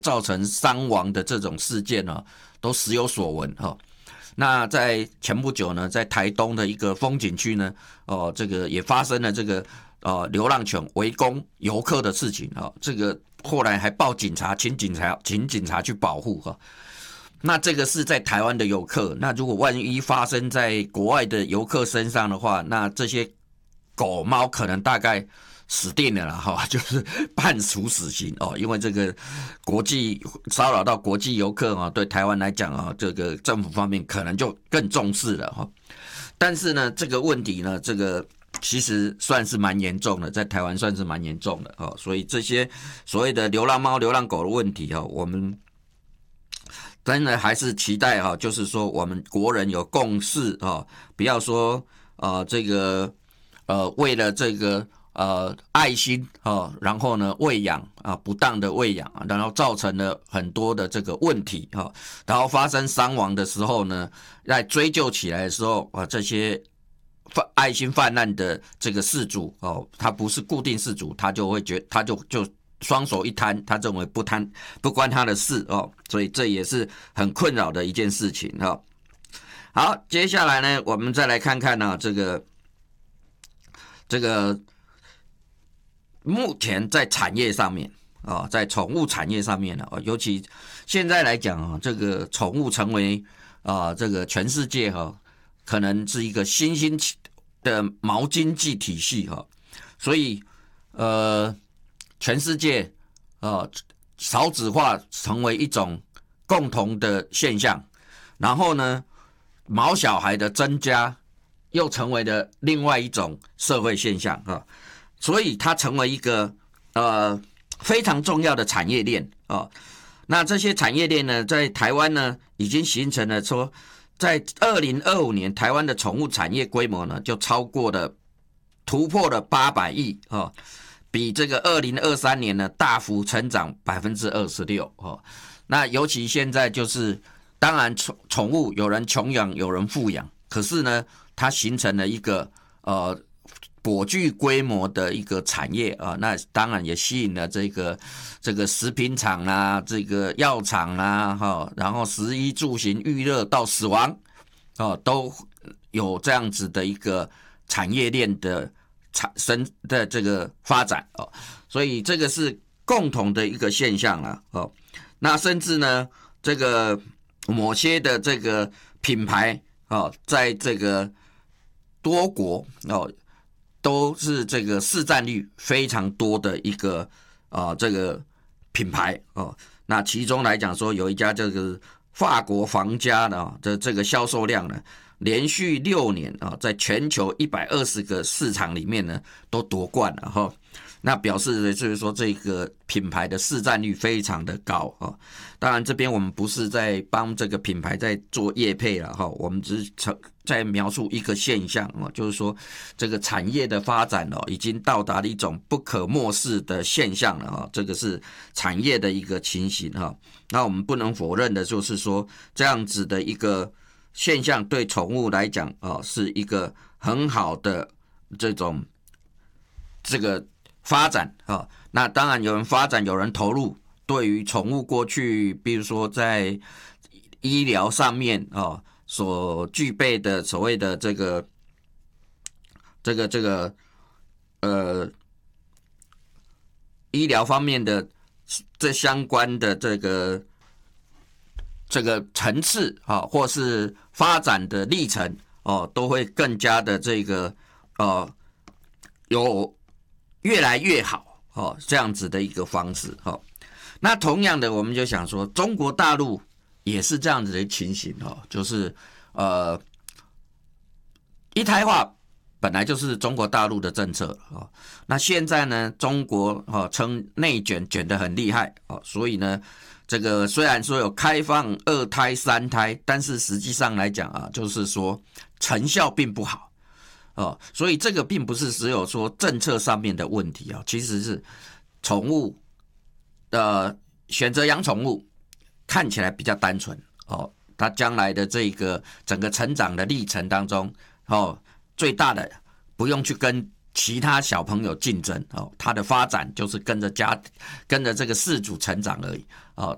造成伤亡的这种事件呢，都时有所闻哈。那在前不久呢，在台东的一个风景区呢，这个也发生了这个流浪犬围攻游客的事情啊，这个后来还报警察，请警察去保护哈。那这个是在台湾的游客，那如果万一发生在国外的游客身上的话，那这些狗猫可能大概死定了啦哈，就是判处死刑哦，因为这个国际骚扰到国际游客啊，对台湾来讲啊，这个政府方面可能就更重视了哈。但是呢，这个问题呢，这个其实算是蛮严重的，在台湾算是蛮严重的哦，所以这些所谓的流浪猫、流浪狗的问题啊，我们真的还是期待哈，就是说我们国人有共识啊，不要说这个为了这个爱心啊，然后呢喂养啊不当的喂养，然后造成了很多的这个问题啊，然后发生伤亡的时候呢，在追究起来的时候啊，这些爱心泛滥的这个事主哦，他不是固定事主，他就会他就双手一摊，他认为不关他的事哦，所以这也是很困扰的一件事情哦。好，接下来呢，我们再来看看呢，这个目前在产业上面啊，在宠物产业上面呢，尤其现在来讲啊，这个宠物成为这个全世界哈，可能是一个新兴的毛经济体系哈，所以全世界少子化成为一种共同的现象，然后呢，毛小孩的增加又成为了另外一种社会现象啊，所以它成为一个非常重要的产业链啊。那这些产业链呢，在台湾呢，已经形成了说，在2025年，台湾的宠物产业规模呢，就突破了800亿啊。比这个2023年呢大幅成长26%哦。那尤其现在就是，当然宠物有人穷养，有人富养，可是呢，它形成了一个颇具规模的一个产业啊。那当然也吸引了这个食品厂啦，这个药厂啦，然后食衣住行娱乐到死亡都有这样子的一个产业链的这个发展哦，所以这个是共同的一个现象啦哦。那甚至呢，这个某些的这个品牌哦，在这个多国哦，都是这个市占率非常多的一个这个品牌哦。那其中来讲说，有一家这个法国皇家的这个销售量呢，连续6年啊，在全球120个市场里面呢，都夺冠了哈。那表示的就是说，这个品牌的市占率非常的高啊。当然，这边我们不是在帮这个品牌在做业配了哈，我们只是在描述一个现象啊，就是说这个产业的发展已经到达了一种不可漠视的现象了哈。这个是产业的一个情形哈。那我们不能否认的就是说，这样子的一个现象对宠物来讲是一个很好的这个发展啊。那当然有人发展，有人投入，对于宠物过去比如说在医疗上面所具备的所谓的这个医疗方面的这相关的这个层次或是发展的历程都会更加的这个有越来越好这样子的一个方式那同样的，我们就想说，中国大陆也是这样子的情形就是一胎化本来就是中国大陆的政策那现在呢，中国称内卷得很厉害所以呢，这个虽然说有开放2胎、3胎，但是实际上来讲就是说成效并不好所以这个并不是只有说政策上面的问题其实是宠物选择养宠物看起来比较单纯它将来的这个整个成长的历程当中最大的不用去跟其他小朋友竞争它的发展就是跟着这个饲主成长而已